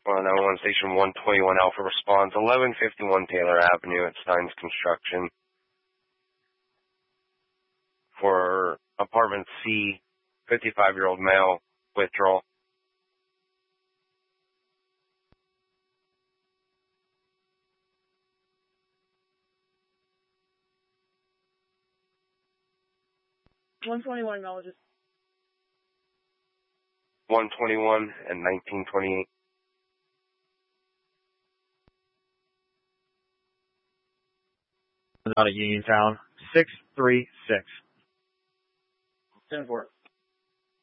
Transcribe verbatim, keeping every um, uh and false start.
Well, nine one one Station one twenty-one Alpha responds, eleven fifty-one Taylor Avenue at Steins Construction for apartment C, fifty-five-year-old male, withdrawal. one twenty-one, Melody. one twenty-one and nineteen twenty-eight. Out of Uniontown, six three six. ten four.